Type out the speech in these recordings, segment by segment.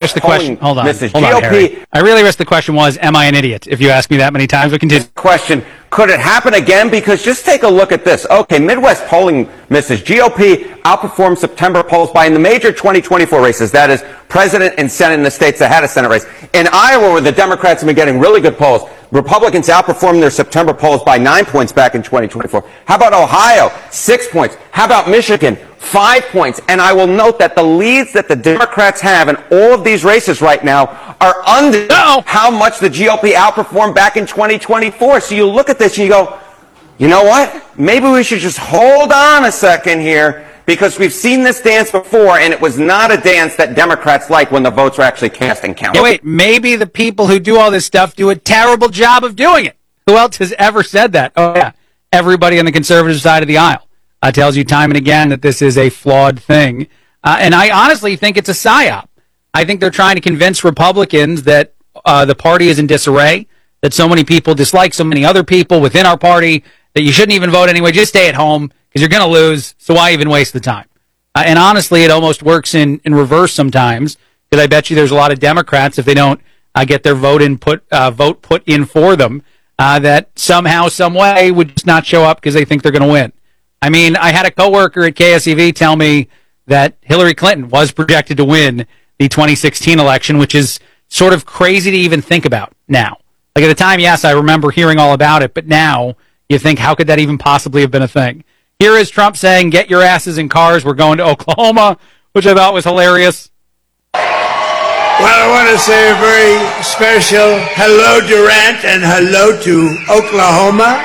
wish the question. Hold on, Mrs. hold on, GOP. Harry. I really wish the question was, "Am I an idiot?" If you ask me that many times, we continue. Question: could it happen again? Because just take a look at this. Okay, Midwest polling, Mrs. GOP outperformed September polls by in the major 2024 races. That is, president and Senate in the states that had a Senate race. In Iowa, where the Democrats have been getting really good polls, Republicans outperformed their September polls by 9 points back in 2024. How about Ohio? 6 points. How about Michigan? 5 points. And I will note that the leads that the Democrats have in all of these races right now are under how much the GOP outperformed back in 2024. So you look at this and you go, you know what? Maybe we should just hold on a second here, because we've seen this dance before, and it was not a dance that Democrats like when the votes were actually cast and counted. Yeah, wait, maybe the people who do all this stuff do a terrible job of doing it. Who else has ever said that? Oh, yeah, everybody on the conservative side of the aisle tells you time and again that this is a flawed thing. And I honestly think it's a psyop. I think they're trying to convince Republicans that the party is in disarray, that so many people dislike so many other people within our party, that you shouldn't even vote anyway. Just stay at home because you're going to lose, so why even waste the time? And honestly, it almost works in reverse sometimes, because I bet you there's a lot of Democrats, if they don't get their vote put in for them, that somehow, some way would just not show up because they think they're going to win. I mean, I had a coworker at KSEV tell me that Hillary Clinton was projected to win the 2016 election, which is sort of crazy to even think about now. Like at the time, yes, I remember hearing all about it, but now you think, how could that even possibly have been a thing? Here is Trump saying, get your asses in cars, we're going to Oklahoma, which I thought was hilarious. Well, I want to say a very special hello, Durant, and hello to Oklahoma.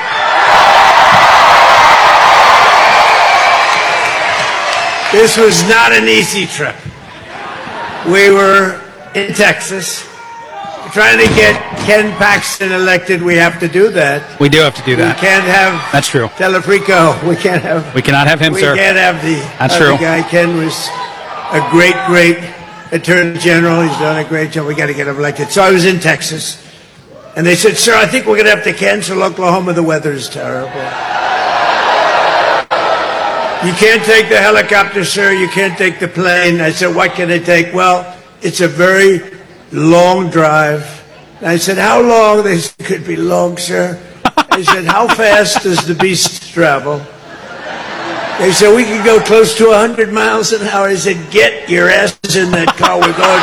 This was not an easy trip. We were in Texas trying to get Ken Paxton elected. We have to do that. We do have to do that. We can't have That's true. Telefrico. We cannot have him, we sir. We can't have the That's true. guy. Ken was a great attorney general. He's done a great job. We got to get him elected. So I was in Texas, and they said, "Sir, I think we're going to have to cancel Oklahoma. The weather is terrible. You can't take the helicopter, sir. You can't take the plane." I said, "What can I take?" "Well, it's a very long drive." And I said, "How long?" They said, "Could be long, sir." I said, "How fast does the beast travel?" They said, "We can go close to 100 miles an hour." I said, "Get your asses in that car. We're going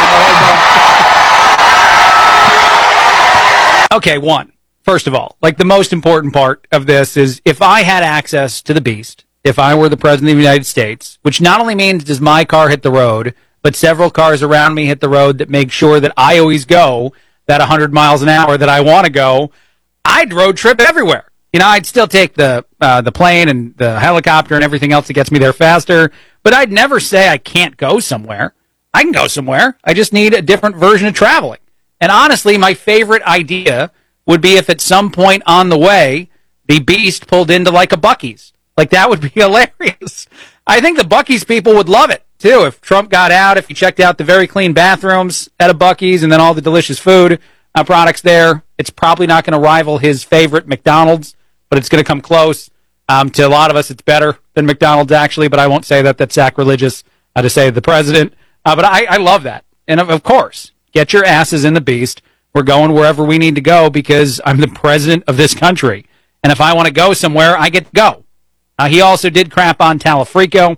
to Oklahoma." Okay, first of all, like the most important part of this is if I had access to the beast, if I were the president of the United States, which not only means does my car hit the road, but several cars around me hit the road that make sure that I always go that 100 miles an hour that I want to go, I'd road trip everywhere. You know, I'd still take the plane and the helicopter and everything else that gets me there faster, but I'd never say I can't go somewhere. I can go somewhere. I just need a different version of traveling. And honestly, my favorite idea would be if at some point on the way, the beast pulled into like a Buc-ee's. Like, that would be hilarious. I think the Buc-ee's people would love it, too. If Trump got out, if he checked out the very clean bathrooms at a Buc-ee's and then all the delicious food products there, it's probably not going to rival his favorite McDonald's, but it's going to come close. To a lot of us, it's better than McDonald's, actually, but I won't say that. That's sacrilegious to say the president. But I love that. And, of course, get your asses in the beast. We're going wherever we need to go because I'm the president of this country. And if I want to go somewhere, I get to go. He also did crap on Telefrico,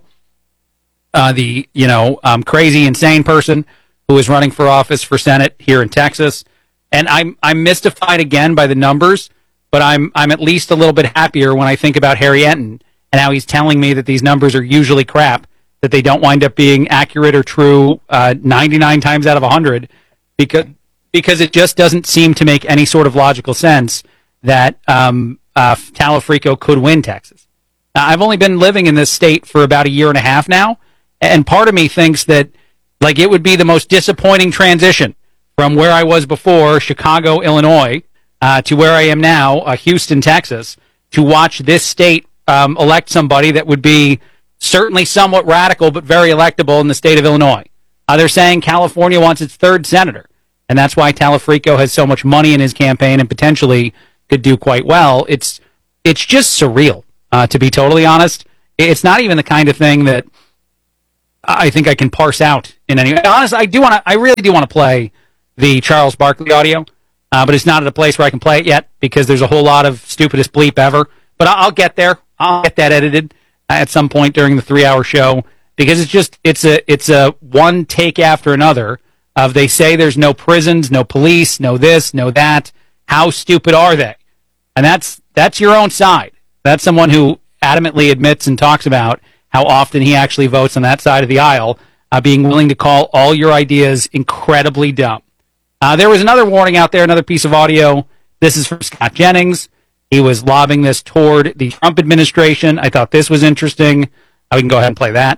the crazy, insane person who is running for office for Senate here in Texas. And I'm mystified again by the numbers, but I'm at least a little bit happier when I think about Harry Enton and how he's telling me that these numbers are usually crap, that they don't wind up being accurate or true 99 times out of 100, because it just doesn't seem to make any sort of logical sense that Telefrico could win Texas. I've only been living in this state for about a year and a half now, and part of me thinks that like it would be the most disappointing transition from where I was before, Chicago, Illinois, to where I am now, Houston, Texas, to watch this state elect somebody that would be certainly somewhat radical but very electable in the state of Illinois. They're saying California wants its third senator, and that's why Telefrico has so much money in his campaign and potentially could do quite well. It's just surreal. To be totally honest, it's not even the kind of thing that I think I can parse out in any. Honestly, I really do want to play the Charles Barkley audio, but it's not at a place where I can play it yet because there's a whole lot of stupidest bleep ever. But I'll get there. I'll get that edited at some point during the 3-hour show because it's a one take after another of they say there's no prisons, no police, no this, no that. How stupid are they? And that's your own side. That's someone who adamantly admits and talks about how often he actually votes on that side of the aisle, being willing to call all your ideas incredibly dumb. There was another warning out there, another piece of audio. This is from Scott Jennings. He was lobbing this toward the Trump administration. I thought this was interesting. We can go ahead and play that.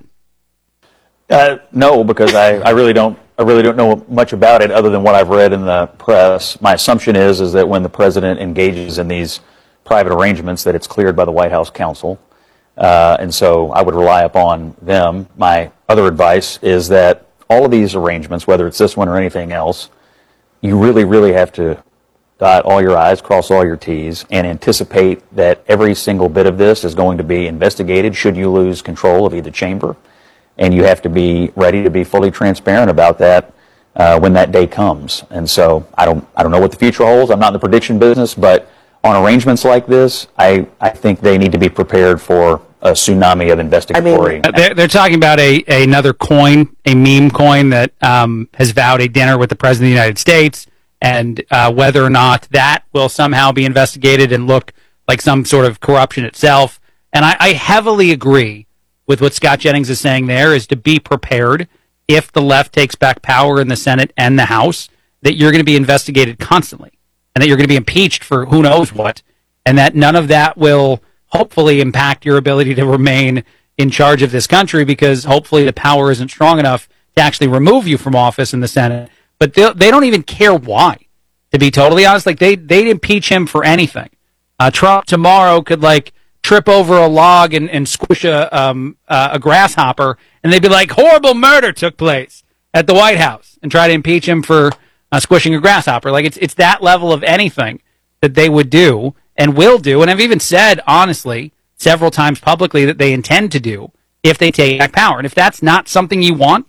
No, because I really don't know much about it other than what I've read in the press. My assumption is that when the president engages in these private arrangements, that it's cleared by the White House counsel. And so I would rely upon them. My other advice is that all of these arrangements, whether it's this one or anything else, you really, really have to dot all your I's, cross all your T's, and anticipate that every single bit of this is going to be investigated should you lose control of either chamber. And you have to be ready to be fully transparent about that when that day comes. And so I don't know what the future holds. I'm not in the prediction business, but on arrangements like this, I think they need to be prepared for a tsunami of investigatory. They're talking about another coin, a meme coin that has vowed a dinner with the President of the United States, and whether or not that will somehow be investigated and look like some sort of corruption itself. And I heavily agree with what Scott Jennings is saying there, is to be prepared if the left takes back power in the Senate and the House, that you're going to be investigated constantly and that you're going to be impeached for who knows what, and that none of that will hopefully impact your ability to remain in charge of this country, because hopefully the power isn't strong enough to actually remove you from office in the Senate. But they don't even care why, to be totally honest. Like they'd impeach him for anything. Trump tomorrow could trip over a log and squish a grasshopper, and they'd be like, horrible murder took place at the White House, and try to impeach him for squishing a grasshopper. Like it's that level of anything that they would do and will do, and I've even said, honestly, several times publicly that they intend to do if they take back power. And if that's not something you want,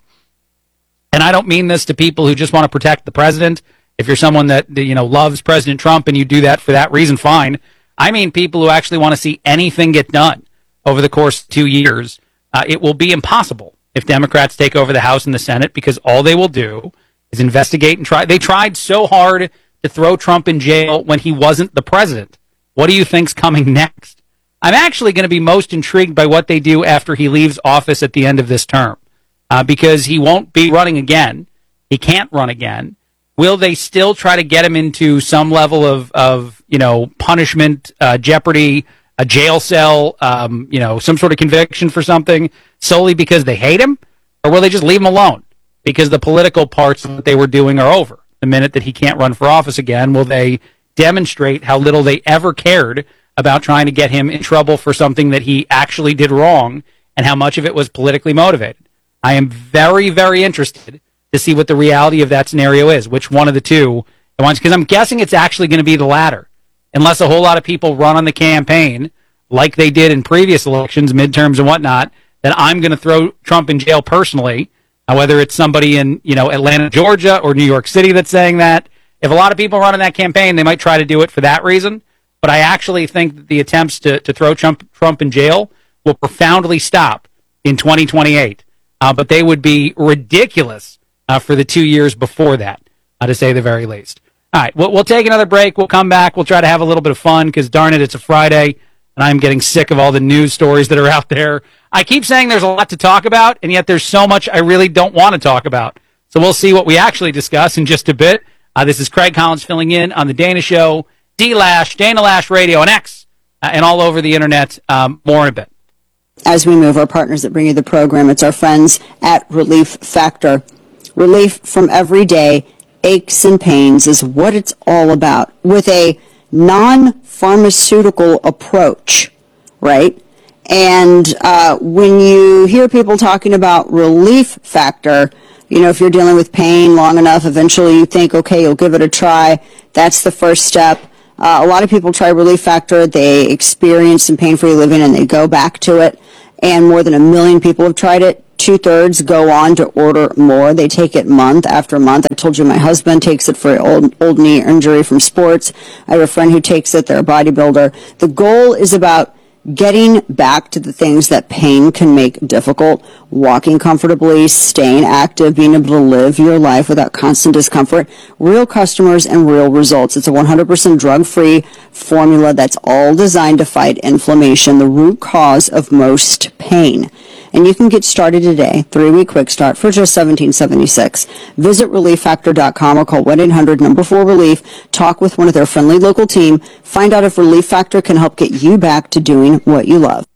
and I don't mean this to people who just want to protect the president, if you're someone that loves President Trump and you do that for that reason, fine. I mean people who actually want to see anything get done over the course of 2 years. It will be impossible if Democrats take over the House and the Senate, because all they will do is investigate and try. They tried so hard to throw Trump in jail when he wasn't the president. What do you think's coming next? I'm actually going to be most intrigued by what they do after he leaves office at the end of this term, because he won't be running again. He can't run again. Will they still try to get him into some level of punishment, jeopardy, a jail cell, some sort of conviction for something solely because they hate him? Or will they just leave him alone because the political parts that they were doing are over? The minute that he can't run for office again, will they demonstrate how little they ever cared about trying to get him in trouble for something that he actually did wrong, and how much of it was politically motivated? I am very, very interested to see what the reality of that scenario is, which one of the two it wants, because I'm guessing it's actually going to be the latter, unless a whole lot of people run on the campaign like they did in previous elections, midterms and whatnot, that I'm going to throw Trump in jail personally, whether it's somebody in Atlanta, Georgia, or New York City that's saying that. If a lot of people run in that campaign, they might try to do it for that reason, but I actually think that the attempts to throw Trump in jail will profoundly stop in 2028, but they would be ridiculous for the 2 years before that, to say the very least. All right, we'll take another break. We'll come back. We'll try to have a little bit of fun because, darn it, it's a Friday, and I'm getting sick of all the news stories that are out there. I keep saying there's a lot to talk about, and yet there's so much I really don't want to talk about. So we'll see what we actually discuss in just a bit. This is Craig Collins filling in on The Dana Show, D-Lash, Dana Lash Radio, and X, and all over the internet. More in a bit. As we move, our partners that bring you the program, it's our friends at Relief Factor. Relief from everyday aches and pains is what it's all about, with a non-pharmaceutical approach, right? And when you hear people talking about Relief Factor, if you're dealing with pain long enough, eventually you think, okay, you'll give it a try. That's the first step. A lot of people try Relief Factor, they experience some pain-free living, and they go back to it. and more than 1 million people have tried it. 2/3 go on to order more. They take it month after month. I told you my husband takes it for old knee injury from sports. I have a friend who takes it. They're a bodybuilder. The goal is about getting back to the things that pain can make difficult, walking comfortably, staying active, being able to live your life without constant discomfort, real customers and real results. It's a 100% drug-free formula that's all designed to fight inflammation, the root cause of most pain. And you can get started today, 3-week quick start for just $17.76. Visit ReliefFactor.com or call 1-800-4RELIEF. Talk with one of their friendly local team. Find out if Relief Factor can help get you back to doing what you love.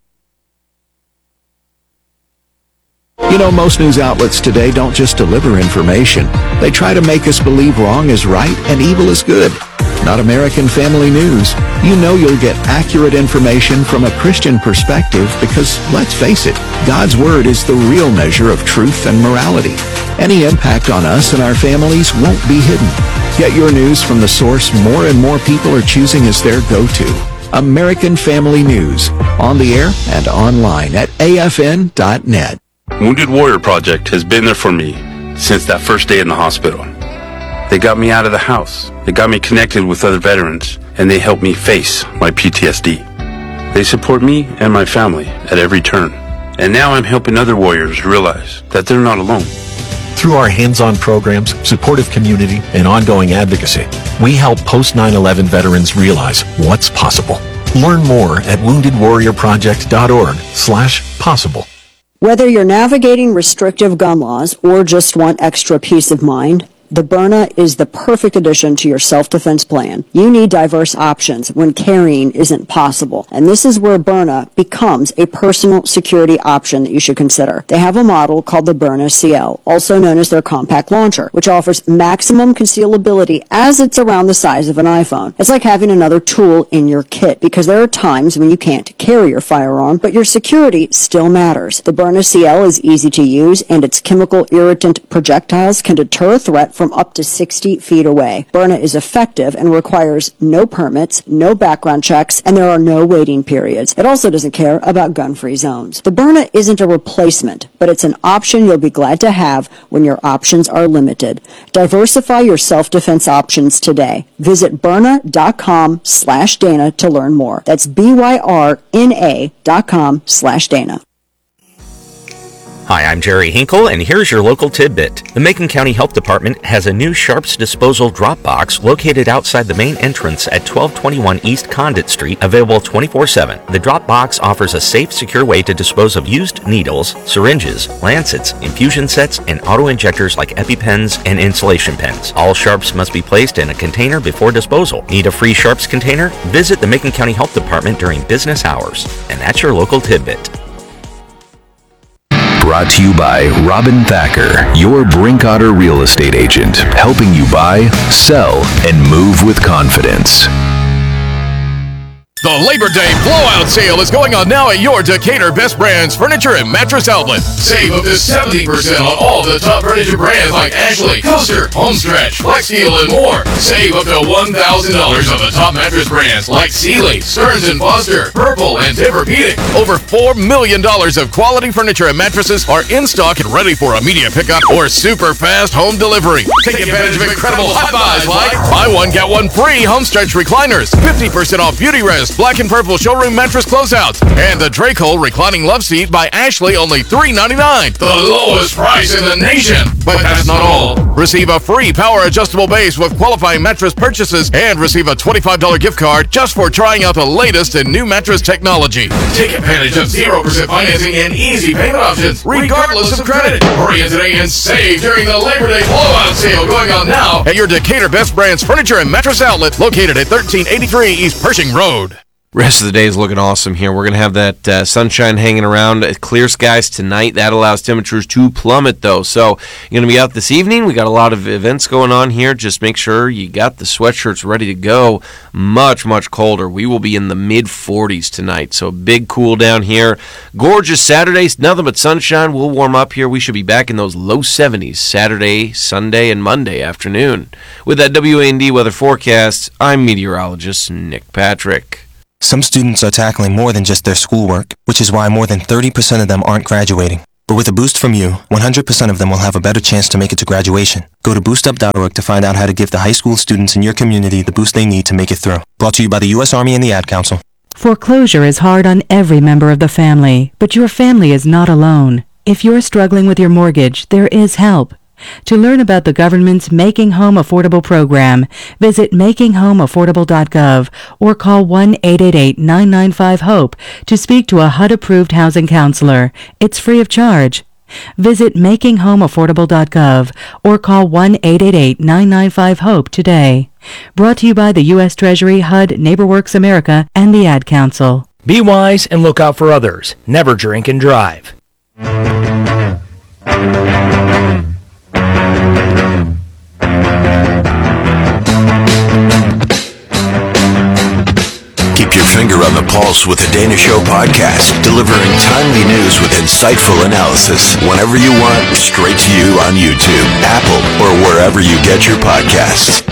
You know, most news outlets today don't just deliver information. They try to make us believe wrong is right and evil is good. Not American Family News. You know you'll get accurate information from a Christian perspective because, let's face it, God's Word is the real measure of truth and morality. Any impact on us and our families won't be hidden. Get your news from the source more and more people are choosing as their go-to. American Family News. On the air and online at afn.net. Wounded Warrior Project has been there for me since that first day in the hospital. They got me out of the house. They got me connected with other veterans, and they helped me face my PTSD. They support me and my family at every turn. And now I'm helping other warriors realize that they're not alone. Through our hands-on programs, supportive community, and ongoing advocacy, we help post 9/11 veterans realize what's possible. Learn more at woundedwarriorproject.org/possible. Whether you're navigating restrictive gun laws or just want extra peace of mind, the Byrna is the perfect addition to your self-defense plan. You need diverse options when carrying isn't possible, and this is where Byrna becomes a personal security option that you should consider. They have a model called the Byrna CL, also known as their compact launcher, which offers maximum concealability as it's around the size of an iPhone. It's like having another tool in your kit, because there are times when you can't carry your firearm, but your security still matters. The Byrna CL is easy to use, and its chemical irritant projectiles can deter a threat from up to 60 feet away. Byrna is effective and requires no permits, no background checks, and there are no waiting periods. It also doesn't care about gun-free zones. The Byrna isn't a replacement, but it's an option you'll be glad to have when your options are limited. Diversify your self-defense options today. Visit Byrna.com/Dana to learn more. That's BYRNA.com/Dana. Hi, I'm Jerry Hinkle, and here's your local tidbit. The Macon County Health Department has a new Sharps Disposal drop box located outside the main entrance at 1221 East Condit Street, available 24/7. The drop box offers a safe, secure way to dispose of used needles, syringes, lancets, infusion sets, and auto-injectors like EpiPens and insulation pens. All Sharps must be placed in a container before disposal. Need a free Sharps container? Visit the Macon County Health Department during business hours. And that's your local tidbit. Brought to you by Robin Thacker, your Brinkotter real estate agent, helping you buy, sell, and move with confidence. The Labor Day blowout sale is going on now at your Decatur Best Brands Furniture and Mattress Outlet. Save up to 70% on all the top furniture brands like Ashley, Coaster, Homestretch, FlexSteel, and more. Save up to $1,000 on the top mattress brands like Sealy, Stearns & Foster, Purple, and Tempur-Pedic. Over $4 million of quality furniture and mattresses are in stock and ready for immediate pickup or super fast home delivery. Take advantage of incredible hot buys like buy one, get one free Homestretch recliners, 50% off Beauty Rest, Black and Purple showroom mattress closeouts, and the Dracol reclining love seat by Ashley, only $399. The lowest price in the nation. But that's not all. Receive a free power adjustable base with qualifying mattress purchases and receive a $25 gift card just for trying out the latest in new mattress technology. Take advantage of 0% financing and easy payment options, regardless of credit. Hurry in today and save during the Labor Day blowout sale going on now at your Decatur Best Brands Furniture and Mattress Outlet located at 1383 East Pershing Road. Rest of the day is looking awesome here. We're going to have that sunshine hanging around. Clear skies tonight. That allows temperatures to plummet, though. So you're going to be out this evening. We got a lot of events going on here. Just make sure you got the sweatshirts ready to go. Much, much colder. We will be in the mid-40s tonight. So big cool down here. Gorgeous Saturdays. Nothing but sunshine. We'll warm up here. We should be back in those low 70s Saturday, Sunday, and Monday afternoon. With that WAND weather forecast, I'm meteorologist Nick Patrick. Some students are tackling more than just their schoolwork, which is why more than 30% of them aren't graduating. But with a boost from you, 100% of them will have a better chance to make it to graduation. Go to boostup.org to find out how to give the high school students in your community the boost they need to make it through. Brought to you by the U.S. Army and the Ad Council. Foreclosure is hard on every member of the family, but your family is not alone. If you're struggling with your mortgage, there is help. To learn about the government's Making Home Affordable program, visit makinghomeaffordable.gov or call 1-888-995-HOPE to speak to a HUD-approved housing counselor. It's free of charge. Visit makinghomeaffordable.gov or call 1-888-995-HOPE today. Brought to you by the U.S. Treasury, HUD, NeighborWorks America, and the Ad Council. Be wise and look out for others. Never drink and drive. Keep your finger on the pulse with the Dana Show podcast, delivering timely news with insightful analysis whenever you want, straight to you on YouTube, Apple, or wherever you get your podcasts.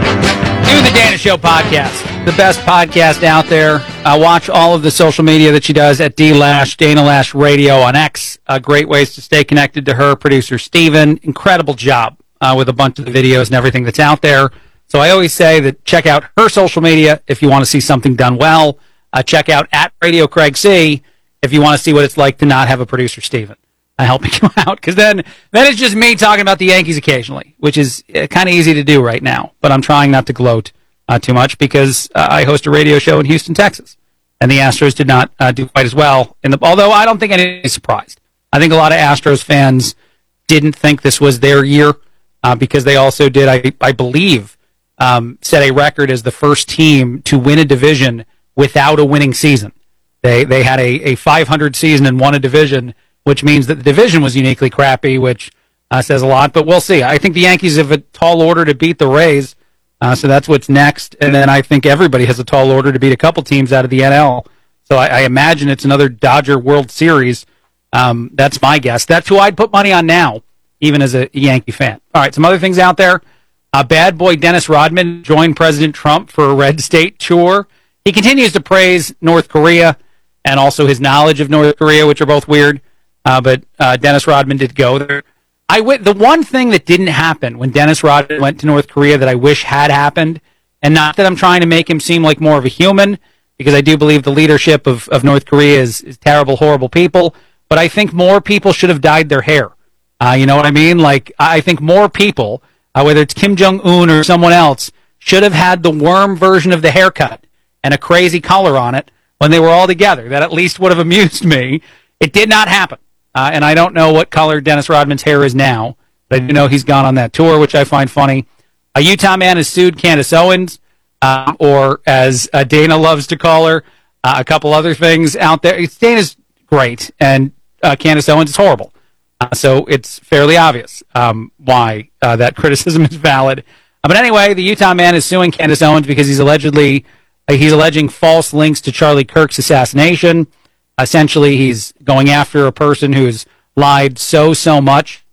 Do the Dana Show podcast, the best podcast out there. Watch all of the social media that she does at D-Lash, Dana Lash Radio on X. Great ways to stay connected to her. Producer Steven, incredible job with a bunch of the videos and everything that's out there. So I always say that check out her social media if you want to see something done well. Check out at Radio Craig C if you want to see what it's like to not have a producer Steven helping you out. Because then it's just me talking about the Yankees occasionally, which is kind of easy to do right now. But I'm trying not to gloat too much because I host a radio show in Houston, Texas. And the Astros did not do quite as well. Although I don't think anybody's surprised. I think a lot of Astros fans didn't think this was their year because they also did, I believe, set a record as the first team to win a division without a winning season. They had a 500 season and won a division, which means that the division was uniquely crappy, which says a lot. But we'll see. I think the Yankees have a tall order to beat the Rays, so that's what's next. And then I think everybody has a tall order to beat a couple teams out of the NL. So I imagine it's another Dodger World Series. That's my guess. That's who I'd put money on now, even as a Yankee fan. All right, some other things out there. Bad boy Dennis Rodman joined President Trump for a red state tour. He continues to praise North Korea and also his knowledge of North Korea, which are both weird. But Dennis Rodman did go there. The one thing that didn't happen when Dennis Rodman went to North Korea that I wish had happened, and not that I'm trying to make him seem like more of a human, because I do believe the leadership of North Korea is terrible, horrible people, but I think more people should have dyed their hair. You know what I mean? Like, I think more people, whether it's Kim Jong-un or someone else, should have had the worm version of the haircut and a crazy color on it when they were all together. That at least would have amused me. It did not happen. And I don't know what color Dennis Rodman's hair is now, but I do know he's gone on that tour, which I find funny. A Utah man has sued Candace Owens, or as Dana loves to call her, a couple other things out there. Dana's great, and Candace Owens is horrible. So it's fairly obvious why that criticism is valid. But anyway, the Utah man is suing Candace Owens because he's alleging false links to Charlie Kirk's assassination. Essentially, he's going after a person who's lied so much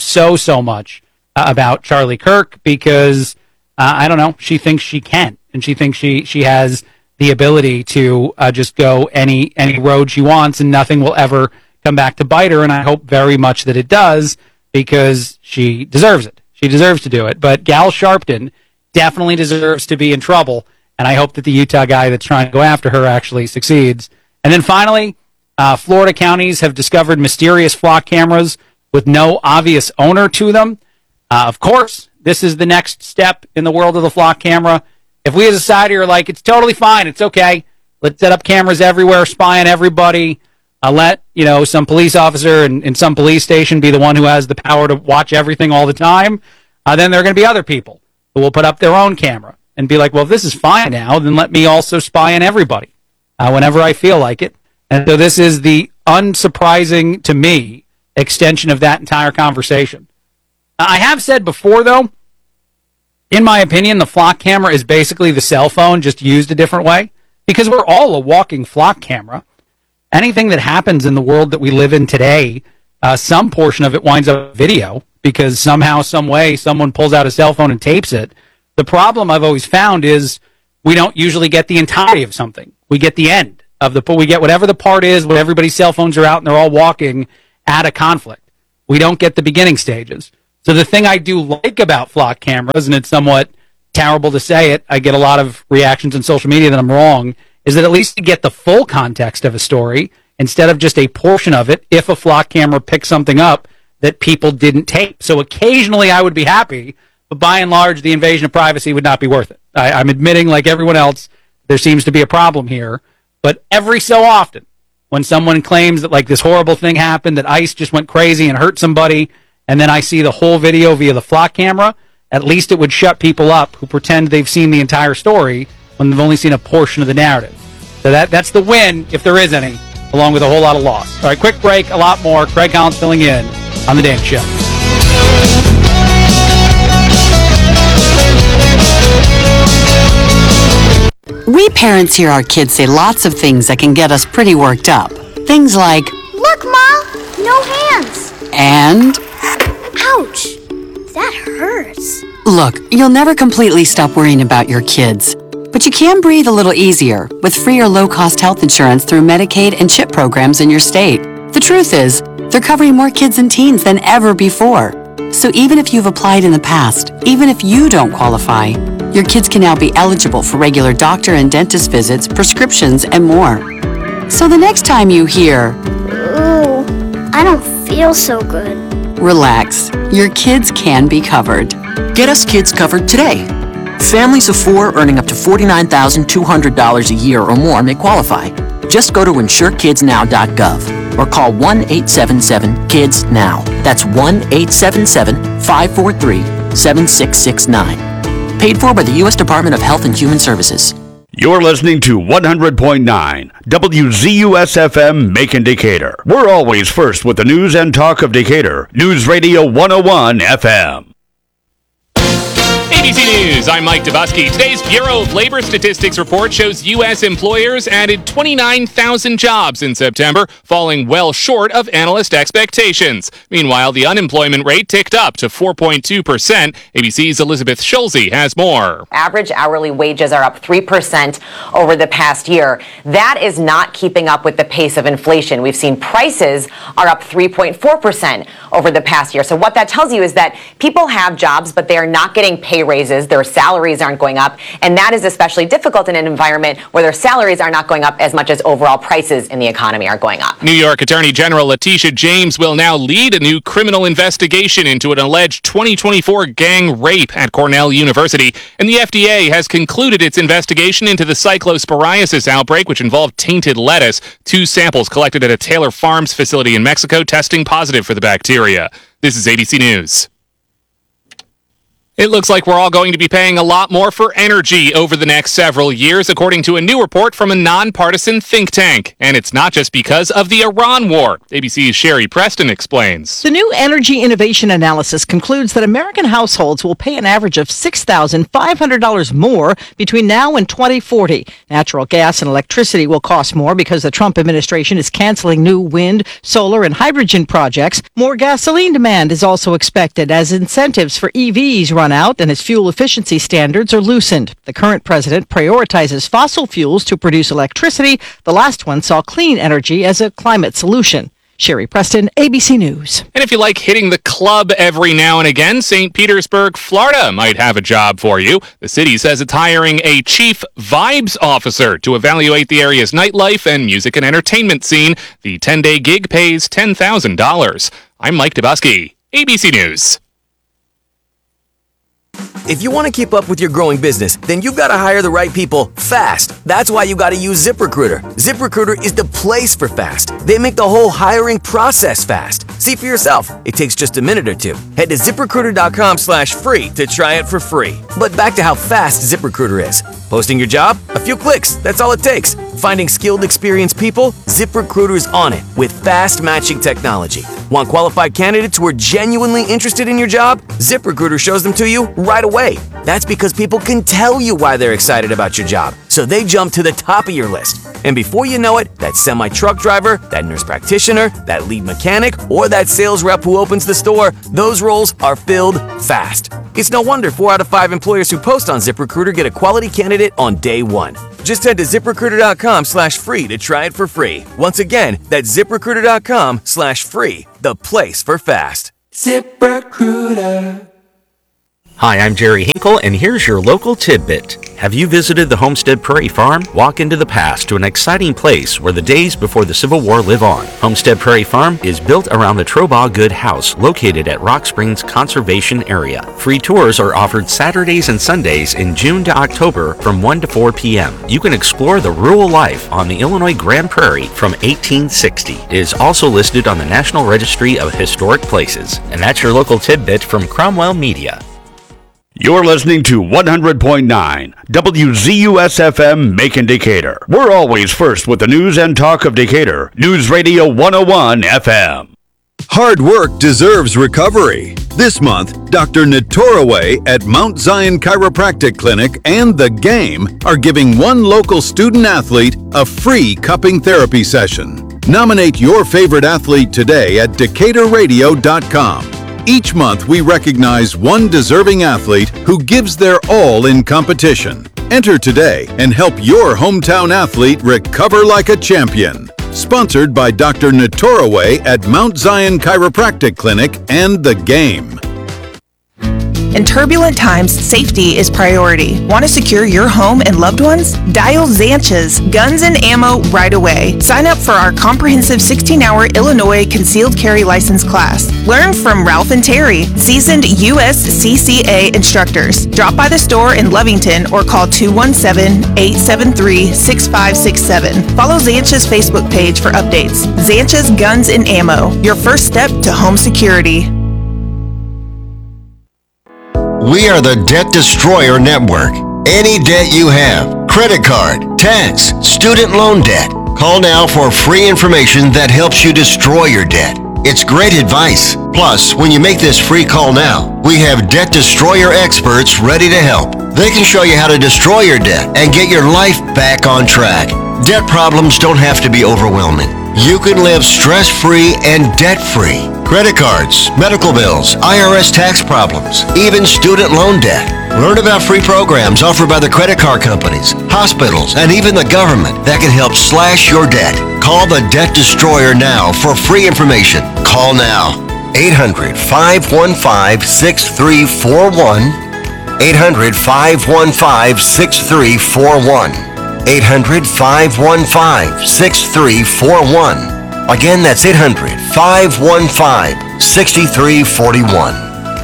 about Charlie Kirk because, I don't know, she thinks she can. And she thinks she has the ability to just go any road she wants and nothing will ever come back to bite her. And I hope very much that it does because she deserves it. She deserves to do it. But Gal Sharpton definitely deserves to be in trouble. And I hope that the Utah guy that's trying to go after her actually succeeds. And then finally, Florida counties have discovered mysterious flock cameras with no obvious owner to them. Of course, this is the next step in the world of the flock camera. If we as a society are like, it's totally fine, it's okay, let's set up cameras everywhere, spy on everybody, let some police officer in some police station be the one who has the power to watch everything all the time, then there are going to be other people who will put up their own camera and be like, well, if this is fine now, then let me also spy on everybody whenever I feel like it. And so this is the unsurprising, to me, extension of that entire conversation. I have said before, though, in my opinion, the flock camera is basically the cell phone, just used a different way, because we're all a walking flock camera. Anything that happens in the world that we live in today, some portion of it winds up video, because somehow, some way, someone pulls out a cell phone and tapes it. The problem I've always found is we don't usually get the entirety of something. We get the end of we get whatever the part is when everybody's cell phones are out and they're all walking at a conflict. We don't get the beginning stages. So the thing I do like about flock cameras, and it's somewhat terrible to say it, I get a lot of reactions on social media that I'm wrong, is that at least you get the full context of a story instead of just a portion of it if a flock camera picks something up that people didn't tape. So occasionally I would be happy, but by and large, the invasion of privacy would not be worth it. I'm admitting, like everyone else, there seems to be a problem here. But every so often, when someone claims that like this horrible thing happened, that ICE just went crazy and hurt somebody, and then I see the whole video via the flock camera, at least it would shut people up who pretend they've seen the entire story when they've only seen a portion of the narrative. So that's the win, if there is any, along with a whole lot of loss. All right, quick break, a lot more. Craig Collins filling in on The Dana Show. We parents hear our kids say lots of things that can get us pretty worked up. Things like, "Look, Ma, no hands." And, "Ouch, that hurts." look, you'll never completely stop worrying about your kids. But you can breathe a little easier with free or low-cost health insurance through Medicaid and CHIP programs in your state. The truth is, they're covering more kids and teens than ever before. So even if you've applied in the past, even if you don't qualify, your kids can now be eligible for regular doctor and dentist visits, prescriptions, and more. So the next time you hear, "Ooh, I don't feel so good," relax, your kids can be covered. Get us kids covered today. Families of 4 earning up to $49,200 a year or more may qualify. Just go to insurekidsnow.gov or call 1-877-KIDS-NOW. That's 1-877-543-7669. Paid for by the U.S. Department of Health and Human Services. You're listening to 100.9 WZUS-FM Macon Decatur. We're always first with the news and talk of Decatur. News Radio 101 FM. ABC News, I'm Mike Dubusky. Today's Bureau of Labor Statistics report shows U.S. employers added 29,000 jobs in September, falling well short of analyst expectations. Meanwhile, the unemployment rate ticked up to 4.2%. ABC's Elizabeth Schulze has more. Average hourly wages are up 3% over the past year. That is not keeping up with the pace of inflation. We've seen prices are up 3.4% over the past year. So what that tells you is that people have jobs, but they are not getting pay raises, their salaries aren't going up, and that is especially difficult in an environment where their salaries are not going up as much as overall prices in the economy are going up. New York Attorney General Letitia James will now lead a new criminal investigation into an alleged 2024 gang rape at Cornell University, and the FDA has concluded its investigation into the cyclosporiasis outbreak, which involved tainted lettuce. 2 samples collected at a Taylor Farms facility in Mexico testing positive for the bacteria. This is ABC News. It looks like we're all going to be paying a lot more for energy over the next several years, according to a new report from a nonpartisan think tank. And it's not just because of the Iran war. ABC's Sherry Preston explains. The new Energy Innovation Analysis concludes that American households will pay an average of $6,500 more between now and 2040. Natural gas and electricity will cost more because the Trump administration is canceling new wind, solar, and hydrogen projects. More gasoline demand is also expected as incentives for EVs run out and as fuel efficiency standards are loosened. The current president prioritizes fossil fuels to produce electricity. The last one saw clean energy as a climate solution. Sherry Preston, ABC News. And if you like hitting the club every now and again, St. Petersburg, Florida might have a job for you. The city says it's hiring a chief vibes officer to evaluate the area's nightlife and music and entertainment scene. The 10-day gig pays $10,000. I'm Mike Dubusky, ABC News. If you want to keep up with your growing business, then you've got to hire the right people fast. That's why you got to use ZipRecruiter. ZipRecruiter is the place for fast. They make the whole hiring process fast. See for yourself. It takes just a minute or two. Head to ZipRecruiter.com/free to try it for free. But back to how fast ZipRecruiter is. Posting your job? A few clicks. That's all it takes. Finding skilled, experienced people? ZipRecruiter's on it with fast matching technology. Want qualified candidates who are genuinely interested in your job? ZipRecruiter shows them to you right away. That's because people can tell you why they're excited about your job, so they jump to the top of your list. And before you know it, that semi-truck driver, that nurse practitioner, that lead mechanic, or that sales rep who opens the store, those roles are filled fast. It's no wonder 4 out of 5 employers who post on ZipRecruiter get a quality candidate on day one. Just head to ZipRecruiter.com/free to try it for free. Once again, that's ZipRecruiter.com/free, the place for fast. ZipRecruiter. Hi, I'm Jerry Hinkle, and here's your local tidbit. Have you visited the Homestead Prairie Farm? Walk into the past to an exciting place where the days before the Civil War live on. Homestead Prairie Farm is built around the Trobaugh Good House, located at Rock Springs Conservation Area. Free tours are offered Saturdays and Sundays in June to October from 1 to 4 p.m. You can explore the rural life on the Illinois Grand Prairie from 1860. It is also listed on the National Registry of Historic Places. And that's your local tidbit from Cromwell Media. You're listening to 100.9 WZUS-FM Macon Decatur. We're always first with the news and talk of Decatur. News Radio 101 FM. Hard work deserves recovery. This month, Dr. Nitoraway at Mount Zion Chiropractic Clinic and The Game are giving one local student athlete a free cupping therapy session. Nominate your favorite athlete today at DecaturRadio.com. Each month, we recognize one deserving athlete who gives their all in competition. Enter today and help your hometown athlete recover like a champion. Sponsored by Dr. Nitoraway at Mount Zion Chiropractic Clinic and The Game. In turbulent times, safety is priority. Want to secure your home and loved ones? Dial Zanches Guns and Ammo right away. Sign up for our comprehensive 16-hour Illinois concealed carry license class. Learn from Ralph and Terry, seasoned USCCA instructors. Drop by the store in Lovington or call 217-873-6567. Follow Zanches Facebook page for updates. Zanches Guns and Ammo, your first step to home security. We are the Debt Destroyer Network. Any debt you have, credit card, tax, student loan debt, call now for free information that helps you destroy your debt. It's great advice. Plus, when you make this free call now, we have Debt Destroyer experts ready to help. They can show you how to destroy your debt and get your life back on track. Debt problems don't have to be overwhelming. You can live stress-free and debt-free. Credit cards, medical bills, IRS tax problems, even student loan debt. Learn about free programs offered by the credit card companies, hospitals, and even the government that can help slash your debt. Call the Debt Destroyer now for free information. Call now. 800-515-6341. 800-515-6341. 800-515-6341. Again, that's 800-515-6341.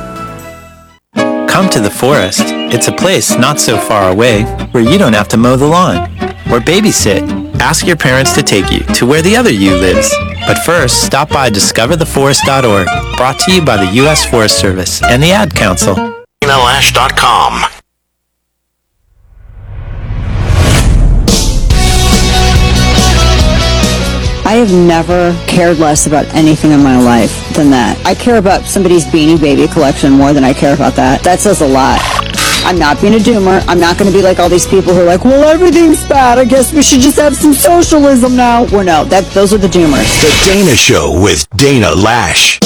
Come to the forest. It's a place not so far away where you don't have to mow the lawn or babysit. Ask your parents to take you to where the other you lives. But first, stop by discovertheforest.org, brought to you by the U.S. Forest Service and the Ad Council. DanaLash.com. I have never cared less about anything in my life than that. I care about somebody's Beanie Baby collection more than I care about that. That says a lot. I'm not being a doomer. I'm not going to be like all these people who are like, well, everything's bad. I guess we should just have some socialism now. Well, no, those are the doomers. The Dana Show with Dana Lash.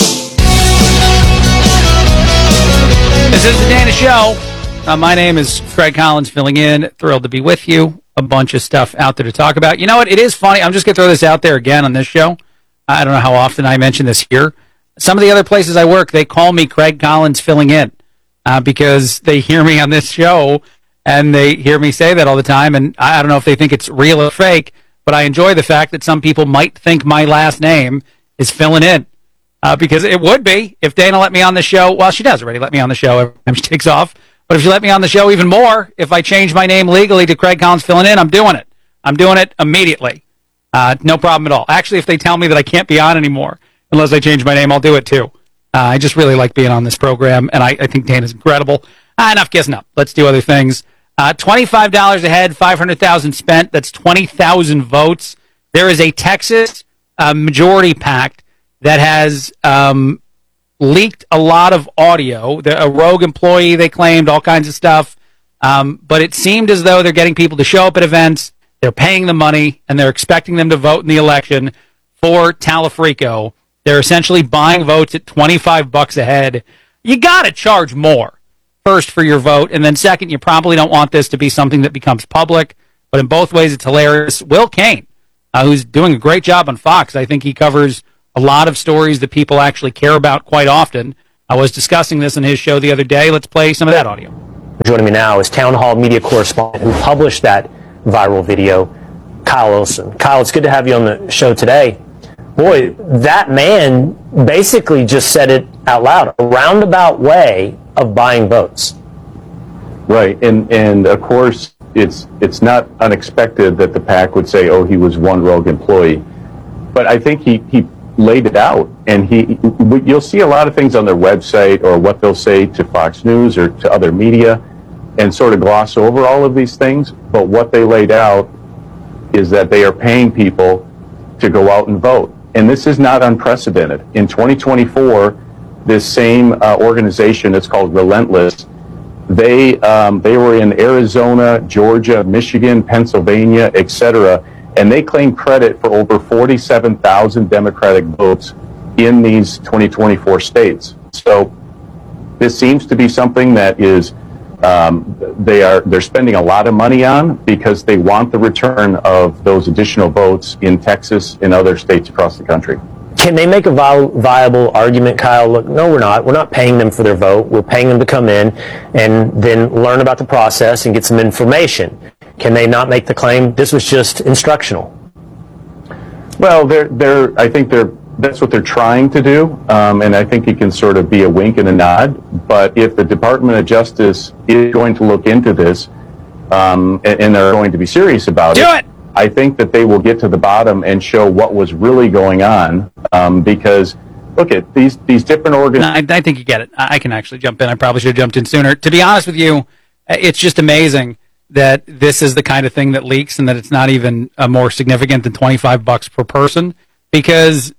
This is the Dana Show. My name is Craig Collins, filling in. Thrilled to be with you. A bunch of stuff out there to talk about. You know what? It is funny. I'm just going to throw this out there again on this show. I don't know how often I mention this here. Some of the other places I work, they call me Craig Collins filling in because they hear me on this show and they hear me say that all the time. And I don't know if they think it's real or fake, but I enjoy the fact that some people might think my last name is filling in because it would be if Dana let me on the show. Well, she does already let me on the show every time she takes off. But if you let me on the show even more, if I change my name legally to Craig Collins filling in, I'm doing it. I'm doing it immediately. No problem at all. Actually, if they tell me that I can't be on anymore unless I change my name, I'll do it too. I just really like being on this program, and I think Dana's incredible. Enough kissing up. Let's do other things. $25 ahead, 500,000 spent. That's 20,000 votes. There is a Texas majority pact that has leaked a lot of audio. A rogue employee, they claimed, all kinds of stuff. But it seemed as though they're getting people to show up at events. They're paying the money, and they're expecting them to vote in the election for Talafrico. They're essentially buying votes at $25 a head. You got to charge more, first, for your vote, and then second, you probably don't want this to be something that becomes public. But in both ways, it's hilarious. Will Cain, who's doing a great job on Fox, I think he covers a lot of stories that people actually care about quite often. I was discussing this on his show the other day. Let's play some of that audio. Joining me now is Town Hall media correspondent who published that viral video, Kyle Olson. Kyle, it's good to have you on the show today. Boy, that man basically just said it out loud, a roundabout way of buying votes. Right, and of course, it's not unexpected that the PAC would say, oh, he was one rogue employee. But I think he laid it out, and you'll see a lot of things on their website or what they'll say to Fox News or to other media and sort of gloss over all of these things. But what they laid out is that they are paying people to go out and vote. And this is not unprecedented. In 2024, this same organization, it's called Relentless, they were in Arizona, Georgia, Michigan, Pennsylvania, etc., and they claim credit for over 47,000 Democratic votes in these 2024 states. So this seems to be something that is they're spending a lot of money on because they want the return of those additional votes in Texas and other states across the country. Can they make a viable argument, Kyle? Look, no, we're not. We're not paying them for their vote. We're paying them to come in and then learn about the process and get some information. Can they not make the claim this was just instructional? Well, I think that's what they're trying to do, and I think it can sort of be a wink and a nod. But if the Department of Justice is going to look into this, and they're going to be serious about it, I think that they will get to the bottom and show what was really going on. Because look at these different organizations. I think you get it. I can actually jump in. I probably should have jumped in sooner. To be honest with you, it's just amazing that this is the kind of thing that leaks and that it's not even more significant than $25 per person. Because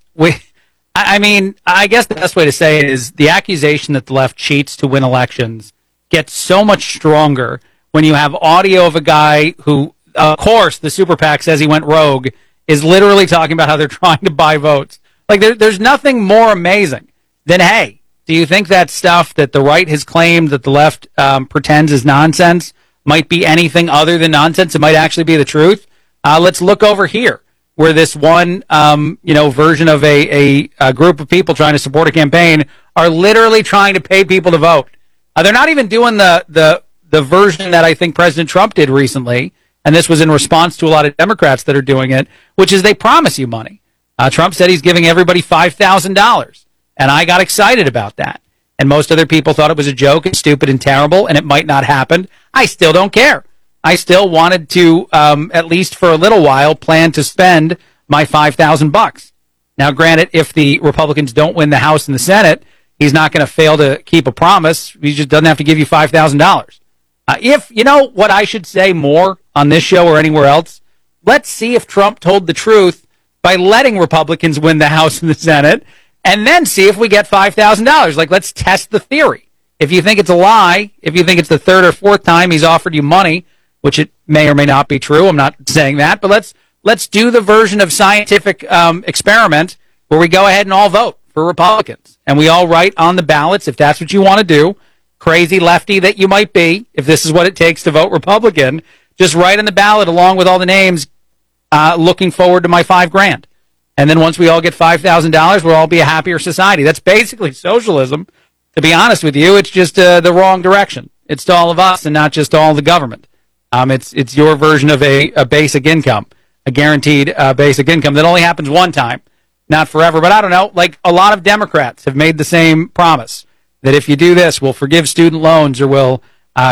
I guess the best way to say it is the accusation that the left cheats to win elections gets so much stronger when you have audio of a guy who, of course, the super PAC says he went rogue, is literally talking about how they're trying to buy votes. Like, there's nothing more amazing than, hey, do you think that stuff that the right has claimed that the left pretends is nonsense might be anything other than nonsense? It might actually be the truth. Let's look over here, where this one, version of a group of people trying to support a campaign are literally trying to pay people to vote. They're not even doing the version that I think President Trump did recently, and this was in response to a lot of Democrats that are doing it, which is they promise you money. Trump said he's giving everybody $5,000, and I got excited about that. And most other people thought it was a joke and stupid and terrible, and it might not happen. I still don't care. I still wanted to, at least for a little while, plan to spend my $5,000. Now, granted, if the Republicans don't win the House and the Senate, he's not going to fail to keep a promise. He just doesn't have to give you $5,000. If, you know what I should say more on this show or anywhere else, let's see if Trump told the truth by letting Republicans win the House and the Senate, and then see if we get $5,000. Like, let's test the theory. If you think it's a lie, if you think it's the third or fourth time he's offered you money, which it may or may not be true, I'm not saying that, but let's do the version of scientific experiment where we go ahead and all vote for Republicans. And we all write on the ballots, if that's what you want to do, crazy lefty that you might be, if this is what it takes to vote Republican, just write on the ballot along with all the names, looking forward to my $5,000. And then once we all get $5,000, we'll all be a happier society. That's basically socialism. To be honest with you, it's just the wrong direction. It's to all of us and not just to all the government. It's your version of a basic income, a guaranteed basic income that only happens one time, not forever. But I don't know, like a lot of Democrats have made the same promise that if you do this, we'll forgive student loans or we'll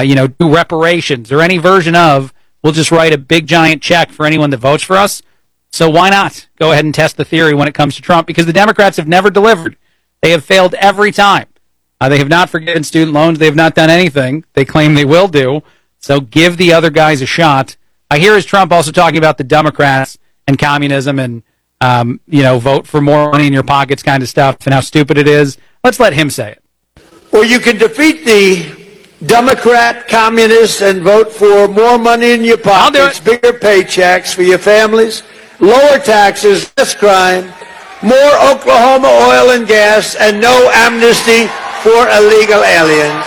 do reparations or any version of, we'll just write a big giant check for anyone that votes for us. So why not go ahead and test the theory when it comes to Trump? Because the Democrats have never delivered. They have failed every time. They have not forgiven student loans. They have not done anything they claim they will do. So give the other guys a shot. I hear is Trump also talking about the Democrats and communism and, vote for more money in your pockets kind of stuff and how stupid it is. Let's let him say it. Or you can defeat the Democrat, communist, and vote for more money in your pockets, bigger paychecks for your families, lower taxes, less crime, more Oklahoma oil and gas, and no amnesty for illegal aliens.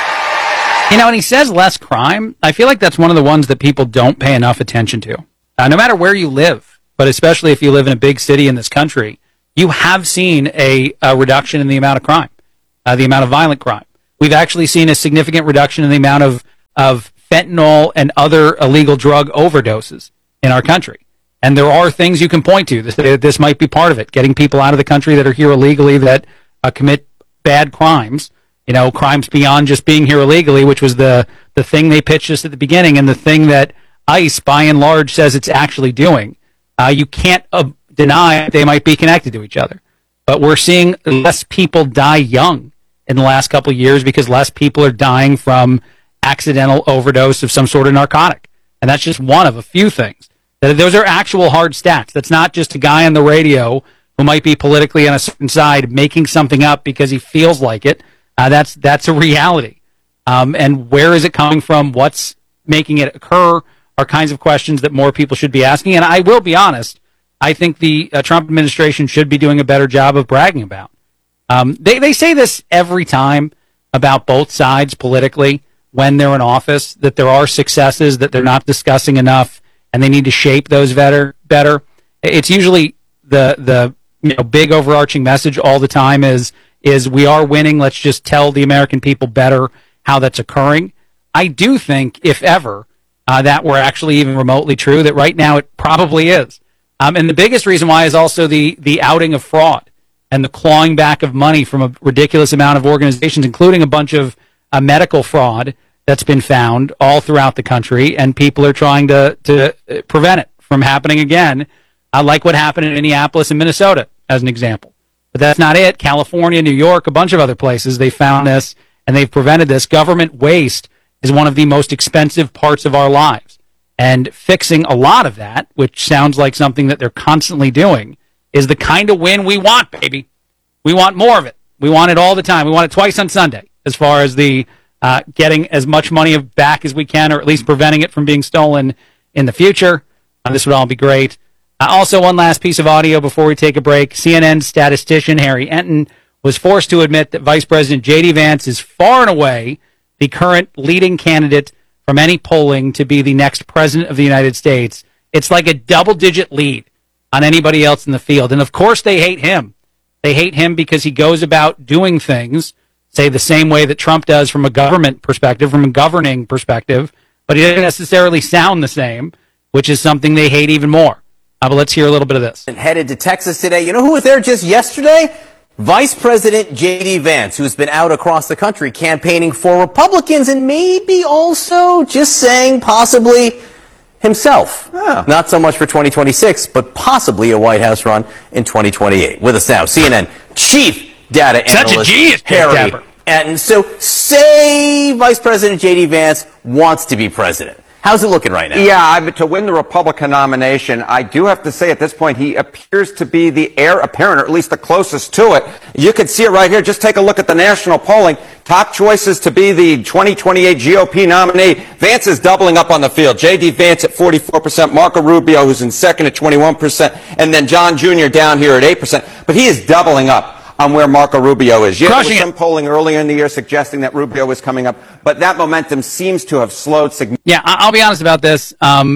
You know, when he says less crime, I feel like that's one of the ones that people don't pay enough attention to. No matter where you live, but especially if you live in a big city in this country, you have seen a reduction in the amount of crime, the amount of violent crime. We've actually seen a significant reduction in the amount of fentanyl and other illegal drug overdoses in our country. And there are things you can point to. This might be part of it, getting people out of the country that are here illegally that commit bad crimes. You know, crimes beyond just being here illegally, which was the thing they pitched us at the beginning, and the thing that ICE, by and large, says it's actually doing. You can't deny they might be connected to each other. But we're seeing less people die young in the last couple of years because less people are dying from accidental overdose of some sort of narcotic. And that's just one of a few things. Those are actual hard stats. That's not just a guy on the radio who might be politically on a certain side making something up because he feels like it. That's a reality. And where is it coming from? What's making it occur are kinds of questions that more people should be asking. And I will be honest, I think the Trump administration should be doing a better job of bragging about. They say this every time about both sides politically when they're in office, that there are successes that they're not discussing enough and they need to shape those better. It's usually the big overarching message all the time is we are winning. Let's just tell the American people better how that's occurring. I do think, if ever, that were actually even remotely true, that right now it probably is. And the biggest reason why is also the outing of fraud and the clawing back of money from a ridiculous amount of organizations, including a bunch of medical fraud that's been found all throughout the country, and people are trying to prevent it from happening again, like what happened in Minneapolis and Minnesota, as an example. But that's not it. California, New York, a bunch of other places, they found this, and they've prevented this. Government waste is one of the most expensive parts of our lives. And fixing a lot of that, which sounds like something that they're constantly doing, is the kind of win we want, baby. We want more of it. We want it all the time. We want it twice on Sunday, as far as the getting as much money back as we can, or at least preventing it from being stolen in the future. This would all be great. Also, one last piece of audio before we take a break. CNN statistician Harry Enton was forced to admit that Vice President J.D. Vance is far and away the current leading candidate from any polling to be the next president of the United States. It's like a double-digit lead on anybody else in the field. And, of course, they hate him. They hate him because he goes about doing things, say, the same way that Trump does from a government perspective, from a governing perspective, but he doesn't necessarily sound the same, which is something they hate even more. But let's hear a little bit of this. Headed to Texas today. You know who was there just yesterday? Vice President J.D. Vance, who's been out across the country campaigning for Republicans and maybe also just saying possibly himself. Oh. Not so much for 2026, but possibly a White House run in 2028. With us now, CNN chief data analyst Harry Enton. So say Vice President J.D. Vance wants to be president. How's it looking right now? Yeah, to win the Republican nomination, I do have to say at this point, he appears to be the heir apparent, or at least the closest to it. You can see it right here. Just take a look at the national polling. Top choices to be the 2028 GOP nominee. Vance is doubling up on the field. J.D. Vance at 44%, Marco Rubio, who's in second at 21%, and then John Jr. down here at 8%. But he is doubling up on where Marco Rubio is. Yeah, there was some polling earlier in the year suggesting that Rubio was coming up, but that momentum seems to have slowed significantly. Yeah, I'll be honest about this.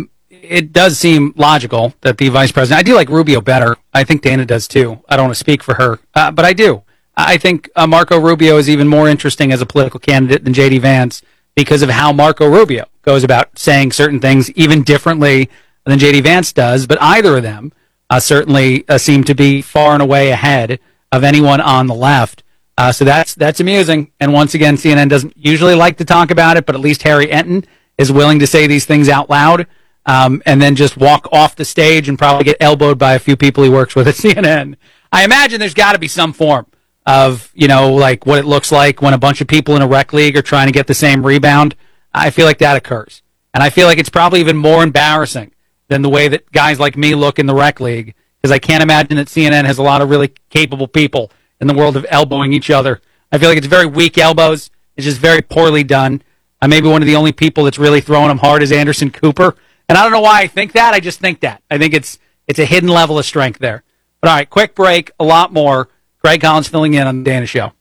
It does seem logical that the vice president, I do like Rubio better. I think Dana does too. I don't want to speak for her, but I do. I think Marco Rubio is even more interesting as a political candidate than J.D. Vance because of how Marco Rubio goes about saying certain things even differently than J.D. Vance does, but either of them certainly seem to be far and away ahead of anyone on the left. So that's amusing. And once again, CNN doesn't usually like to talk about it, but at least Harry Enton is willing to say these things out loud and then just walk off the stage and probably get elbowed by a few people he works with at CNN. I imagine there's got to be some form of, like what it looks like when a bunch of people in a rec league are trying to get the same rebound. I feel like that occurs. And I feel like it's probably even more embarrassing than the way that guys like me look in the rec league, because I can't imagine that CNN has a lot of really capable people in the world of elbowing each other. I feel like it's very weak elbows. It's just very poorly done. I may be one of the only people that's really throwing him hard as Anderson Cooper. And I don't know why I think that. I just think that. I think it's a hidden level of strength there. But all right, quick break, a lot more. Greg Collins filling in on the Dana Show.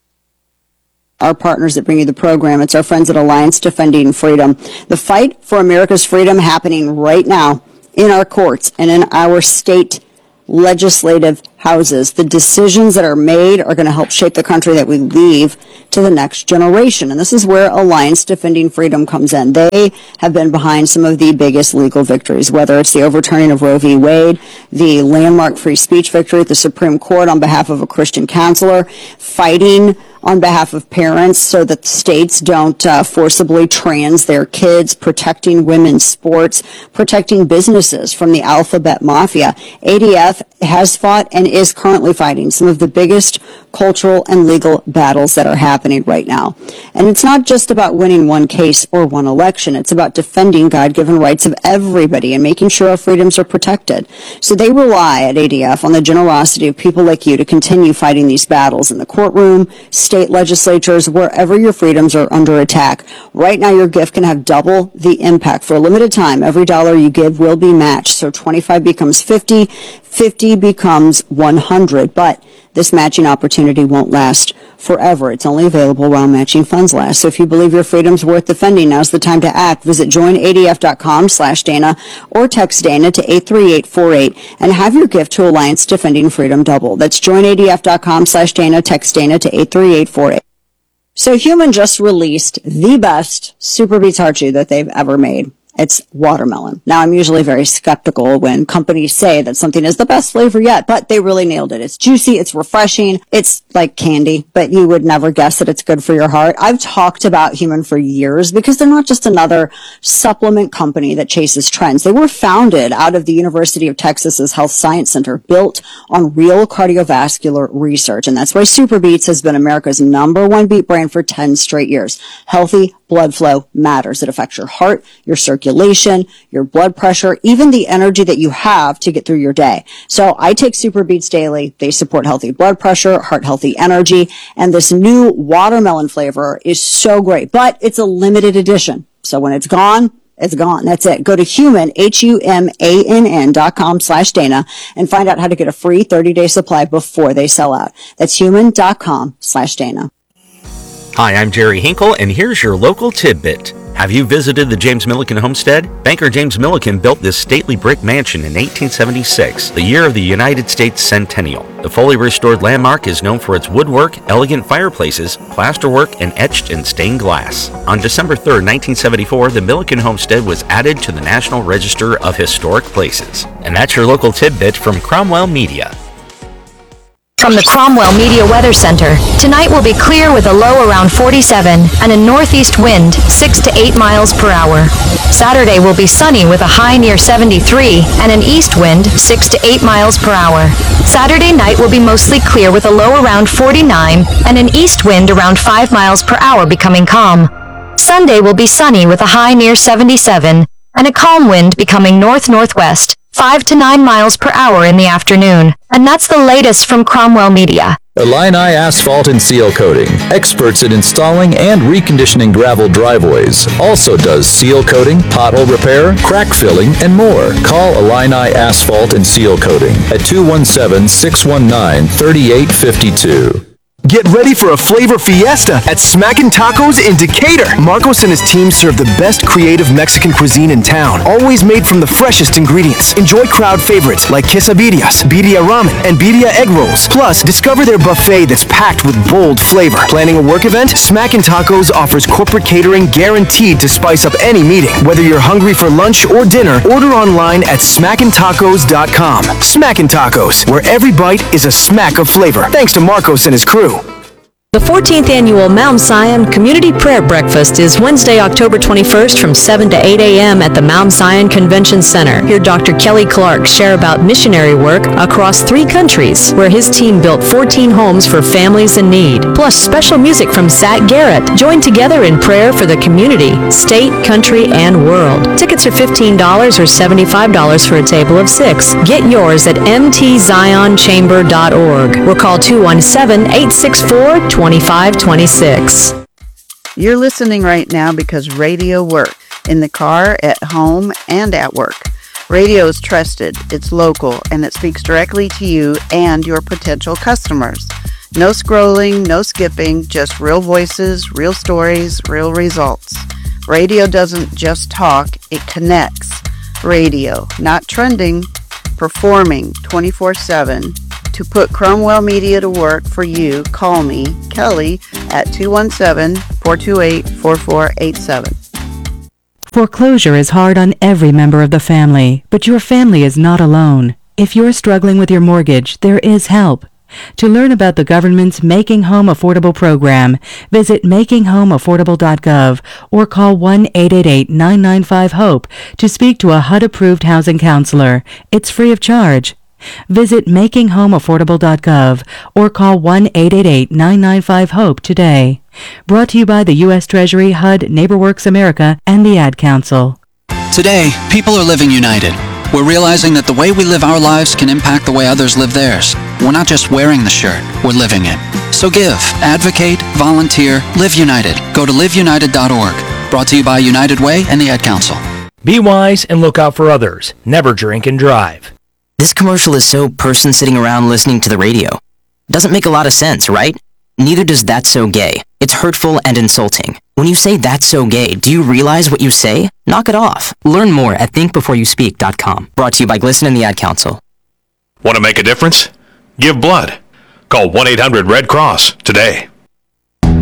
Our partners that bring you the program. It's our friends at Alliance Defending Freedom. The fight for America's freedom happening right now in our courts and in our state legislative houses. The decisions that are made are going to help shape the country that we leave to the next generation. And this is where Alliance Defending Freedom comes in. They have been behind some of the biggest legal victories, whether it's the overturning of Roe v. Wade, the landmark free speech victory at the Supreme Court on behalf of a Christian counselor, fighting on behalf of parents so that the states don't forcibly trans their kids, protecting women's sports, protecting businesses from the alphabet mafia. ADF has fought and is currently fighting some of the biggest cultural and legal battles that are happening right now. And it's not just about winning one case or one election. It's about defending God-given rights of everybody and making sure our freedoms are protected. So they rely at ADF on the generosity of people like you to continue fighting these battles in the courtroom, state legislatures, wherever your freedoms are under attack. Right now, your gift can have double the impact. For a limited time, every dollar you give will be matched. So 25 becomes 50, 50 becomes 100. But this matching opportunity won't last forever. It's only available while matching funds last. So if you believe your freedom's worth defending, now's the time to act. Visit joinadf.com/Dana or text Dana to 83848 and have your gift to Alliance Defending Freedom double. That's joinadf.com/Dana, text Dana to 83848. So Human just released the best Super Beets Heart Chew that they've ever made. It's watermelon. Now, I'm usually very skeptical when companies say that something is the best flavor yet, but they really nailed it. It's juicy, it's refreshing, it's like candy, but you would never guess that it's good for your heart. I've talked about Human for years because they're not just another supplement company that chases trends. They were founded out of the University of Texas's Health Science Center, built on real cardiovascular research, and that's why Super Beets has been America's #1 beet brand for 10 straight years. Healthy blood flow matters. It affects your heart, your circulation, your blood pressure, even the energy that you have to get through your day. So I take Super Beets daily. They support healthy blood pressure, heart healthy energy, and this new watermelon flavor is so great, but it's a limited edition. So when it's gone, it's gone. That's it. Go to humann.com/Dana and find out how to get a free 30-day supply before they sell out. That's human.com/Dana. Hi, I'm Jerry Hinkle, and here's your local tidbit. Have you visited the James Milliken homestead? Banker James Milliken built this stately brick mansion in 1876, the year of the United States centennial. The fully restored landmark is known for its woodwork, elegant fireplaces, plasterwork, and etched and stained glass. On December 3, 1974, the Milliken homestead was added to the National Register of Historic Places. And that's your local tidbit from Cromwell Media. From the Cromwell Media Weather Center, tonight will be clear with a low around 47 and a northeast wind 6 to 8 miles per hour. Saturday will be sunny with a high near 73 and an east wind 6 to 8 miles per hour. Saturday night will be mostly clear with a low around 49 and an east wind around 5 miles per hour becoming calm. Sunday will be sunny with a high near 77 and a calm wind becoming north-northwest 5 to 9 miles per hour in the afternoon. And that's the latest from Cromwell Media. Illini Asphalt and Seal Coating, experts in installing and reconditioning gravel driveways. Also does seal coating, pothole repair, crack filling, and more. Call Illini Asphalt and Seal Coating at 217-619-3852. Get ready for a flavor fiesta at Smackin' Tacos in Decatur. Marcos and his team serve the best creative Mexican cuisine in town, always made from the freshest ingredients. Enjoy crowd favorites like quesadillas, birria ramen, and birria egg rolls. Plus, discover their buffet that's packed with bold flavor. Planning a work event? Smackin' Tacos offers corporate catering guaranteed to spice up any meeting. Whether you're hungry for lunch or dinner, order online at smackinTacos.com. Smackin' Tacos, where every bite is a smack of flavor. Thanks to Marcos and his crew. The 14th Annual Mount Zion Community Prayer Breakfast is Wednesday, October 21st from 7 to 8 a.m. at the Mount Zion Convention Center. Hear Dr. Kelly Clark share about missionary work across 3 countries, where his team built 14 homes for families in need. Plus special music from Zach Garrett. Join together in prayer for the community, state, country, and world. Tickets are $15 or $75 for a table of 6. Get yours at mtzionchamber.org or call 217-864-2526. You're listening right now because radio works. In the car, at home, and at work. Radio is trusted, it's local, and it speaks directly to you and your potential customers. No scrolling, no skipping, just real voices, real stories, real results. Radio doesn't just talk, it connects. Radio, not trending, performing 24/7. To put Cromwell Media to work for you, call me, Kelly, at 217-428-4487. Foreclosure is hard on every member of the family, but your family is not alone. If you're struggling with your mortgage, there is help. To learn about the government's Making Home Affordable program, visit makinghomeaffordable.gov or call 1-888-995-HOPE to speak to a HUD-approved housing counselor. It's free of charge. Visit makinghomeaffordable.gov or call 1-888-995-HOPE today. Brought to you by the U.S. Treasury, HUD, NeighborWorks America, and the Ad Council. Today, people are living united. We're realizing that the way we live our lives can impact the way others live theirs. We're not just wearing the shirt, we're living it. So give, advocate, volunteer, live united. Go to liveunited.org. Brought to you by United Way and the Ad Council. Be wise and look out for others. Never drink and drive. This commercial is so person sitting around listening to the radio. Doesn't make a lot of sense, right? Neither does That's So Gay. It's hurtful and insulting. When you say that's so gay, do you realize what you say? Knock it off. Learn more at thinkbeforeyouspeak.com. Brought to you by Glisten and the Ad Council. Want to make a difference? Give blood. Call 1-800-RED-CROSS today.